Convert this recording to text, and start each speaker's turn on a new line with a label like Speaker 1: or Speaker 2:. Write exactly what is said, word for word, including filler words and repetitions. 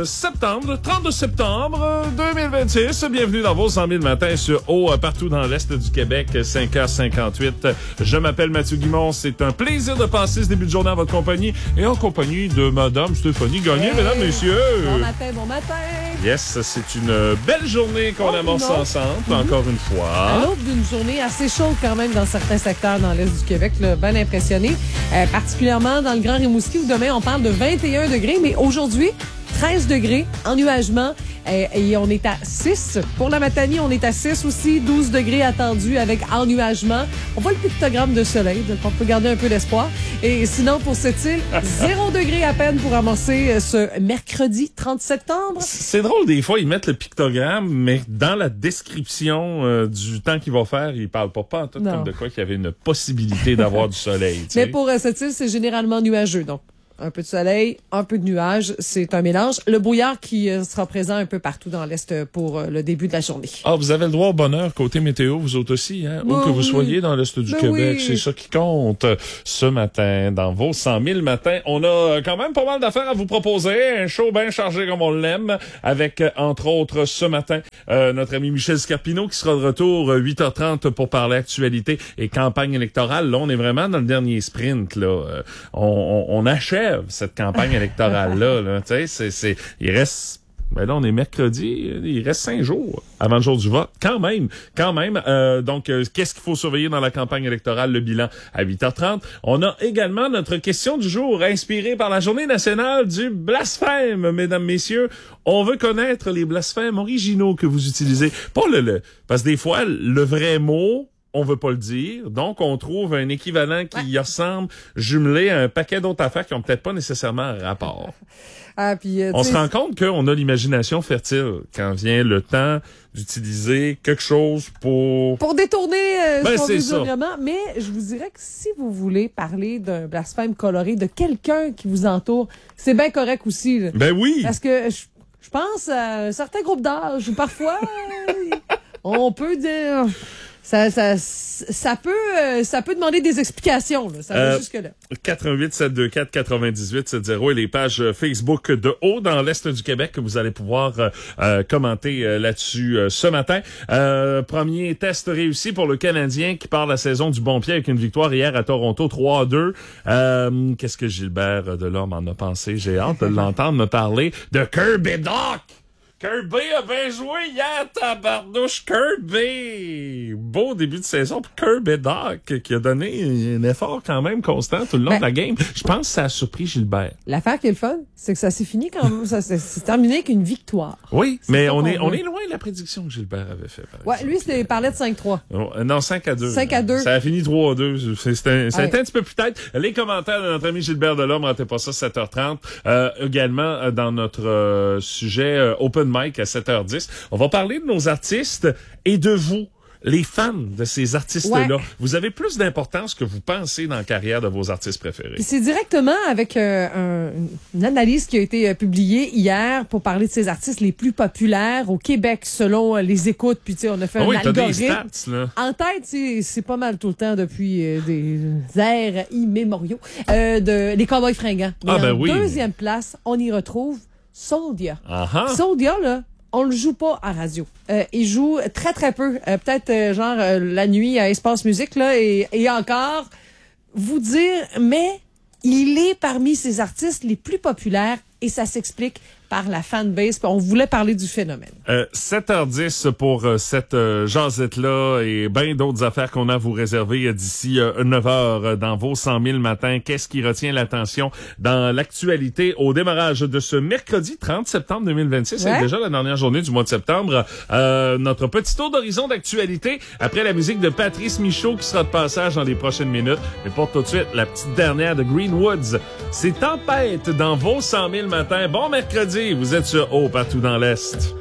Speaker 1: de septembre, trente septembre deux mille vingt-six. Bienvenue dans vos cent mille matins sur Haut, partout dans l'Est du Québec, cinq heures cinquante-huit. Je m'appelle Mathieu Guimond. C'est un plaisir de passer ce début de journée en votre compagnie et en compagnie de Madame Stéphanie Gagné, hey, mesdames, messieurs.
Speaker 2: Bon matin, bon matin.
Speaker 1: Yes, c'est une belle journée qu'on oh, amorce ensemble, mm-hmm. encore une fois.
Speaker 2: À l'aube d'une journée assez chaude quand même dans certains secteurs dans l'Est du Québec, là, bien impressionné. Euh, particulièrement dans le Grand Rimouski où demain on parle de vingt et un degrés, mais aujourd'hui, treize degrés, ennuagement, euh, et on est à six. Pour la Matanie, on est à six aussi, douze degrés attendus avec ennuagement. On voit le pictogramme de soleil, donc on peut garder un peu d'espoir. Et sinon, pour cette île, zéro degré à peine pour amorcer ce mercredi trente septembre.
Speaker 1: C'est drôle, des fois, ils mettent le pictogramme, mais dans la description euh, du temps qu'il va faire, ils parlent pas, pas en tout non. comme de quoi qu'il y avait une possibilité d'avoir du soleil. Tu sais.
Speaker 2: Mais pour euh, cette île, c'est généralement nuageux, donc. Un peu de soleil, un peu de nuages, c'est un mélange. Le brouillard qui euh, sera présent un peu partout dans l'Est pour euh, le début de la journée.
Speaker 1: Ah, vous avez le droit au bonheur côté météo, vous autres aussi, hein? Où
Speaker 2: oui,
Speaker 1: que vous soyez dans l'Est du
Speaker 2: ben
Speaker 1: Québec,
Speaker 2: oui.
Speaker 1: c'est ça qui compte. Ce matin, dans vos cent mille matins, on a quand même pas mal d'affaires à vous proposer. Un show bien chargé comme on l'aime, avec, entre autres, ce matin, euh, notre ami Michel Scarpino qui sera de retour euh, huit heures trente pour parler actualité et campagne électorale. Là, on est vraiment dans le dernier sprint, là. Euh, on, on, on achève cette campagne électorale-là, là. Tu sais, c'est, c'est, il reste, ben là, on est mercredi, il reste cinq jours avant le jour du vote. Quand même, quand même. Euh, donc, euh, qu'est-ce qu'il faut surveiller dans la campagne électorale? Le bilan à huit heures trente. On a également notre question du jour inspirée par la Journée nationale du blasphème, mesdames, messieurs. On veut connaître les blasphèmes originaux que vous utilisez. Pas le, le, parce que des fois, le vrai mot, on veut pas le dire, donc on trouve un équivalent qui y ressemble, jumelé à un paquet d'autres affaires qui ont peut-être pas nécessairement un rapport.
Speaker 2: Ah, puis, euh,
Speaker 1: on se rend compte qu'on a l'imagination fertile quand vient le temps d'utiliser quelque chose pour...
Speaker 2: Pour détourner euh,
Speaker 1: ben,
Speaker 2: ce qu'on
Speaker 1: c'est
Speaker 2: veut
Speaker 1: ça.
Speaker 2: dire vraiment. Mais je vous dirais que si vous voulez parler d'un blasphème coloré, de quelqu'un qui vous entoure, c'est bien correct aussi. Là.
Speaker 1: Ben oui!
Speaker 2: Parce que je, je pense à un certain groupe d'âge où parfois, on peut dire... Ça, ça, ça peut, euh, ça peut demander des explications, là. Ça va euh, jusque-là.
Speaker 1: quatre un huit sept deux quatre quatre-vingt-dix-huit soixante et les pages Facebook de Haut dans l'Est du Québec que vous allez pouvoir euh, euh, commenter euh, là-dessus euh, ce matin. Euh, premier test réussi pour le Canadien qui part la saison du bon pied avec une victoire hier à Toronto trois à deux. Euh, qu'est-ce que Gilbert Delorme en a pensé? J'ai hâte de l'entendre me parler de Kirby Dach! Kirby a bien joué hier, tabarnouche. Kirby! Beau début de saison pour Kirby Dach, qui a donné un effort quand même constant tout le long ben, de la game. Je pense que ça a surpris Gilbert.
Speaker 2: L'affaire qui est le fun, c'est que ça s'est fini quand même. Ça s'est terminé avec une victoire.
Speaker 1: Oui, c'est mais on est, on est loin de la prédiction que Gilbert avait fait.
Speaker 2: Ouais, exemple. Lui, c'était, il parlait de cinq trois.
Speaker 1: Oh, non, cinq à deux.
Speaker 2: cinq à deux.
Speaker 1: Ça a fini trois à deux. C'était un, ouais. un petit peu plus tête. Les commentaires de notre ami Gilbert Delorme, ratez pas ça, sept heures trente. Euh, également, dans notre euh, sujet euh, Open Mike à sept heures dix. On va parler de nos artistes et de vous, les fans de ces artistes-là. Ouais. Vous avez plus d'importance que vous pensez dans la carrière de vos artistes préférés.
Speaker 2: Puis c'est directement avec euh, un, une analyse qui a été euh, publiée hier pour parler de ces artistes les plus populaires au Québec selon euh, les écoutes. Puis tu sais, on a fait ah un oui, algorithme. T'as des stats, là. En tête, c'est, c'est pas mal tout le temps depuis euh, des ères immémoriaux euh, de les Cowboys fringants. Mais
Speaker 1: ah, ben
Speaker 2: en
Speaker 1: oui.
Speaker 2: deuxième place, on y retrouve Soldia.
Speaker 1: Uh-huh.
Speaker 2: Soldia, là, on le joue pas à radio. Euh, il joue très, très peu. Euh, peut-être euh, genre euh, la nuit à Espace Musique, là, et, et encore, vous dire, mais il est parmi ces artistes les plus populaires et ça s'explique par la fanbase. On voulait parler du phénomène.
Speaker 1: Euh, sept heures dix pour euh, cette euh, jasette-là et bien d'autres affaires qu'on a à vous réserver euh, d'ici euh, neuf heures euh, dans vos cent mille matins. Qu'est-ce qui retient l'attention dans l'actualité au démarrage de ce mercredi trente septembre deux mille vingt-six? Ouais. C'est déjà la dernière journée du mois de septembre. Euh, notre petit tour d'horizon d'actualité après la musique de Patrice Michaud qui sera de passage dans les prochaines minutes. Mais pour tout de suite, la petite dernière de Greenwoods. C'est Tempête dans vos cent mille matins. Bon mercredi! Vous êtes sur Haut partout dans l'Est.